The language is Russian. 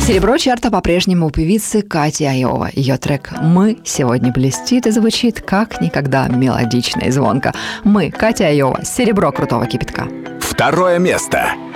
Серебро чарта по-прежнему у певицы Кати Айова. Ее трек «Мы» сегодня блестит и звучит как никогда мелодично и звонко. «Мы», Катя Айова, серебро крутого кипятка. Второе место.